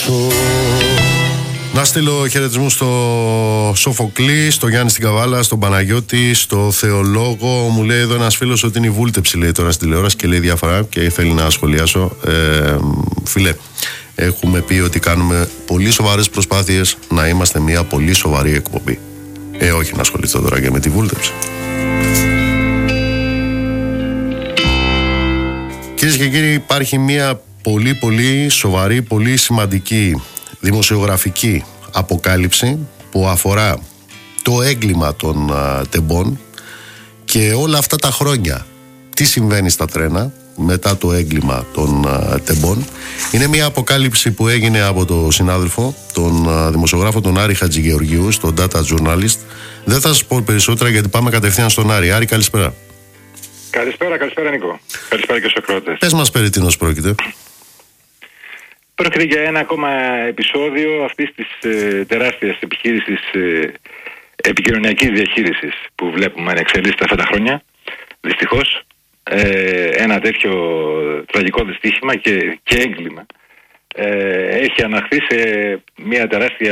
σου. Να στείλω χαιρετισμούς στο Σοφοκλή, στο Γιάννη στην Καβάλα, στον Παναγιώτη, στο Θεολόγο. Μου λέει εδώ ένας φίλος ότι είναι η βούλτεψη, λέει τώρα στην τηλεόραση και λέει διάφορα και θέλει να σχολιάσω. Φίλε, έχουμε πει ότι κάνουμε πολύ σοβαρές προσπάθειες να είμαστε μια πολύ σοβαρή εκπομπή. Όχι να ασχοληθώ τώρα και με τη βούλτεψη. Κυρίες και κύριοι, υπάρχει μια πολύ σοβαρή, πολύ σημαντική δημοσιογραφική αποκάλυψη που αφορά το έγκλημα των τεμπών και όλα αυτά τα χρόνια τι συμβαίνει στα τρένα μετά το έγκλημα των τεμπών. Είναι μια αποκάλυψη που έγινε από τον συνάδελφο, τον δημοσιογράφο τον Άρη Χατζηγεωργίου, στον Data Journalist. Δεν θα σας πω περισσότερα γιατί πάμε κατευθείαν στον Άρη. Άρη, καλησπέρα. Καλησπέρα Νίκο. Καλησπέρα και στους ακροατές. Πες μας περί τίνος πρόκειται. Πρόκειται για ένα ακόμα επεισόδιο αυτής της τεράστιας επιχείρησης επικοινωνιακής διαχείρισης που βλέπουμε να εξελίσσεται αυτά τα χρόνια. Δυστυχώς ένα τέτοιο τραγικό δυστύχημα και έγκλημα έχει αναχθεί σε μια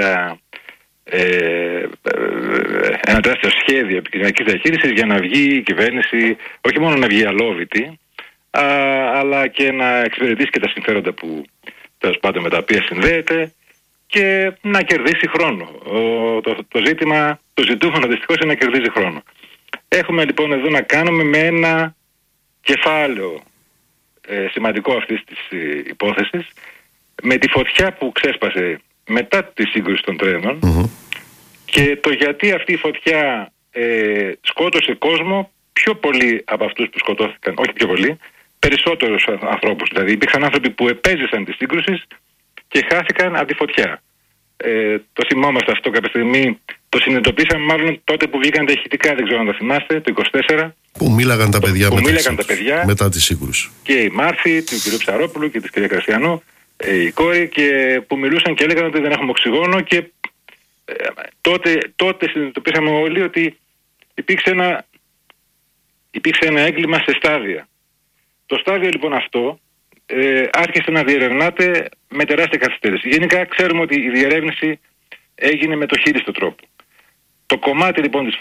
ένα τεράστιο σχέδιο επικοινωνιακής διαχείρισης για να βγει η κυβέρνηση, όχι μόνο να βγει αλόβητη, αλλά και να εξυπηρετήσει και τα συμφέροντα που τέλος πάντων με τα οποία συνδέεται και να κερδίσει χρόνο. Το ζητούμενο δυστυχώς είναι να κερδίζει χρόνο. Έχουμε λοιπόν εδώ να κάνουμε με ένα κεφάλαιο σημαντικό αυτής της υπόθεσης, με τη φωτιά που ξέσπασε μετά τη σύγκρουση των τρένων και το γιατί αυτή η φωτιά σκότωσε κόσμο πιο πολύ από αυτούς που σκοτώθηκαν, όχι πιο πολύ, περισσότερους ανθρώπους. Δηλαδή υπήρχαν άνθρωποι που επέζησαν τη σύγκρουση και χάθηκαν από τη φωτιά. Το θυμόμαστε αυτό κάποια στιγμή, το συνειδητοποίησαμε μάλλον τότε που βγήκαν τα ηχητικά, δεν ξέρω αν το θυμάστε, το 24. Που μίλαγαν τα παιδιά, μετά τη σύγκρουση. Και η Μάρθη, του κ. Ψαρόπουλου και της κ. Κρασιανού, η κόρη, και που μιλούσαν και έλεγαν ότι δεν έχουμε οξυγόνο και τότε συνειδητοποίησαμε όλοι ότι υπήρξε ένα έγκλημα σε στάδια. Το στάδιο λοιπόν αυτό άρχισε να διερευνάται με τεράστια καθυστέρηση. Γενικά ξέρουμε ότι η διερεύνηση έγινε με το χείριστο τρόπο. Το κομμάτι λοιπόν της